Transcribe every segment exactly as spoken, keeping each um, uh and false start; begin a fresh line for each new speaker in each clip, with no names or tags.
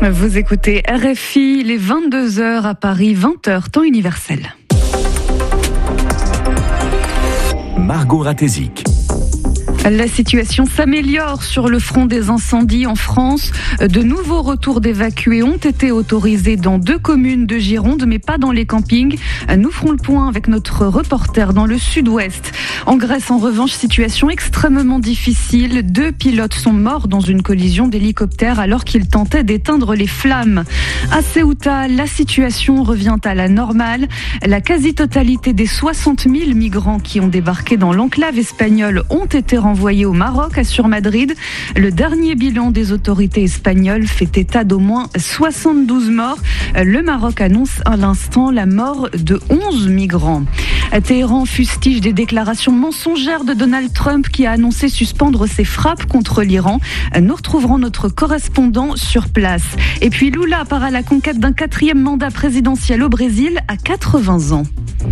Vous écoutez R F I, les vingt-deux heures à Paris, vingt heures temps universel.
Margot Ratézik.
La situation s'améliore sur le front des incendies en France. De nouveaux retours d'évacués ont été autorisés dans deux communes de Gironde, mais pas dans les campings. Nous ferons le point avec notre reporter dans le sud-ouest. En Grèce, en revanche, situation extrêmement difficile. Deux pilotes sont morts dans une collision d'hélicoptère alors qu'ils tentaient d'éteindre les flammes. À Ceuta, la situation revient à la normale. La quasi-totalité des soixante mille migrants qui ont débarqué dans l'enclave espagnole ont été renvoyés envoyé au Maroc, assure Madrid. Le dernier bilan des autorités espagnoles fait état d'au moins soixante-douze morts. Le Maroc annonce à l'instant la mort de onze migrants. Téhéran fustige des déclarations mensongères de Donald Trump qui a annoncé suspendre ses frappes contre l'Iran. Nous retrouverons notre correspondant sur place. Et puis Lula part à la conquête d'un quatrième mandat présidentiel au Brésil à quatre-vingts ans.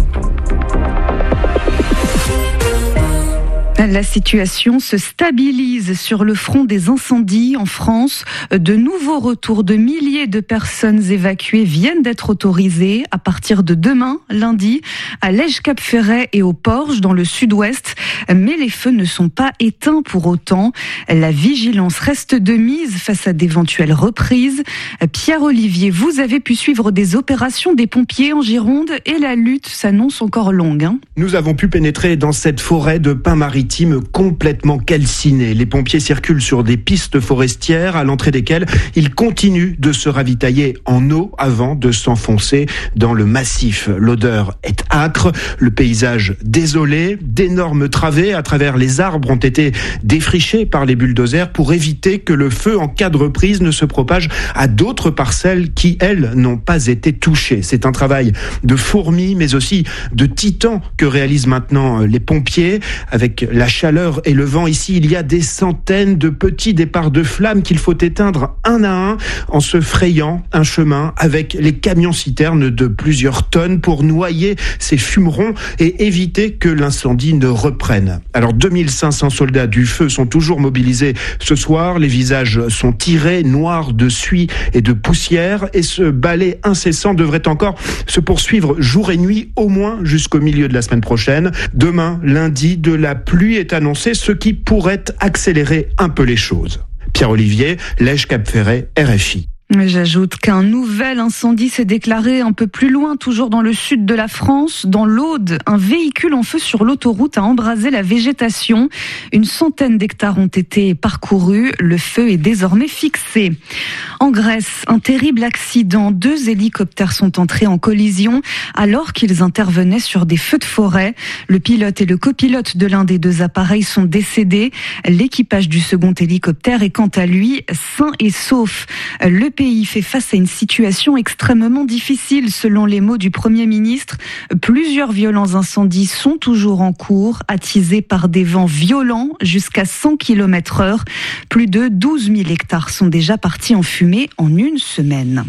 La situation se stabilise sur le front des incendies en France. De nouveaux retours de milliers de personnes évacuées viennent d'être autorisés à partir de demain, lundi, à Lège-Cap-Ferret et au Porge dans le sud-ouest. Mais les feux ne sont pas éteints pour autant. La vigilance reste de mise face à d'éventuelles reprises. Pierre-Olivier, vous avez pu suivre des opérations des pompiers en Gironde et la lutte s'annonce encore longue. Hein.
Nous avons pu pénétrer dans cette forêt de pins maritimes complètement calcinée. Les pompiers circulent sur des pistes forestières à l'entrée desquelles ils continuent de se ravitailler en eau avant de s'enfoncer dans le massif. L'odeur est âcre, le paysage désolé, d'énormes travées à travers les arbres ont été défrichés par les bulldozers pour éviter que le feu en cas de reprise ne se propage à d'autres parcelles qui, elles, n'ont pas été touchées. C'est un travail de fourmis mais aussi de titans que réalisent maintenant les pompiers avec la chaleur et le vent. Ici, il y a des centaines de petits départs de flammes qu'il faut éteindre un à un en se frayant un chemin avec les camions-citernes de plusieurs tonnes pour noyer ces fumerons et éviter que l'incendie ne reprenne. Alors, deux mille cinq cents soldats du feu sont toujours mobilisés ce soir. Les visages sont tirés, noirs de suie et de poussière et ce balai incessant devrait encore se poursuivre jour et nuit, au moins jusqu'au milieu de la semaine prochaine. Demain, lundi, de la pluie est annoncé, ce qui pourrait accélérer un peu les choses. Pierre-Olivier, Lège-Cap-Ferret, R F I.
J'ajoute qu'un nouvel incendie s'est déclaré un peu plus loin, toujours dans le sud de la France. Dans l'Aude, un véhicule en feu sur l'autoroute a embrasé la végétation. Une centaine d'hectares ont été parcourus. Le feu est désormais fixé. En Grèce, un terrible accident. Deux hélicoptères sont entrés en collision alors qu'ils intervenaient sur des feux de forêt. Le pilote et le copilote de l'un des deux appareils sont décédés. L'équipage du second hélicoptère est quant à lui sain et sauf. Le pays fait face à une situation extrêmement difficile selon les mots du Premier ministre. Plusieurs violents incendies sont toujours en cours, attisés par des vents violents jusqu'à cent kilomètres heure. Plus de douze mille hectares sont déjà partis en fumée en une semaine.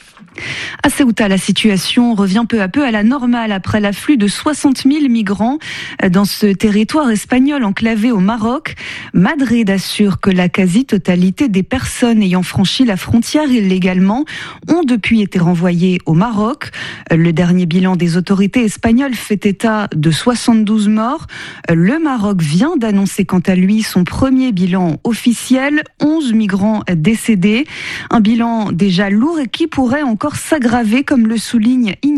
À Ceuta, la situation revient peu à peu à la normale après l'afflux de soixante mille migrants dans ce territoire espagnol enclavé au Maroc. Madrid assure que la quasi-totalité des personnes ayant franchi la frontière illégalement ont depuis été renvoyées au Maroc. Le dernier bilan des autorités espagnoles fait état de soixante-douze morts. Le Maroc vient d'annoncer quant à lui son premier bilan officiel, onze migrants décédés. Un bilan déjà lourd et qui pourrait encore s'aggraver, comme le souligne